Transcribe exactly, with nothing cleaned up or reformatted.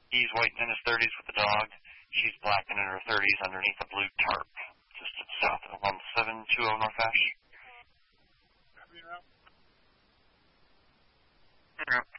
He's white in his thirties with the dog. She's black and in her thirties underneath a blue tarp, just south of one seven two zero North Ash. Yeah.